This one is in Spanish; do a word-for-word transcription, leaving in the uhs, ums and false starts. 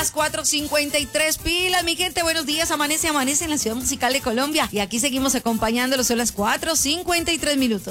las cuatro cincuenta y tres pilas, mi gente, buenos días, amanece, amanece en la ciudad musical de Colombia. Y aquí seguimos acompañándolos, son las cuatro cincuenta y tres minutos.